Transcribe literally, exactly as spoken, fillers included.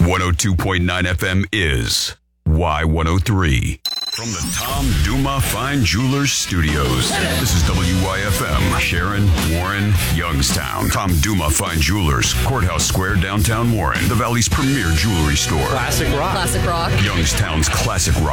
one oh two point nine F M is Y one oh three. From the Tom Duma Fine Jewelers Studios, this is W Y F M, Sharon, Warren, Youngstown. Tom Duma Fine Jewelers, Courthouse Square, downtown Warren, the Valley's premier jewelry store. Classic rock. Classic rock. Youngstown's classic rock.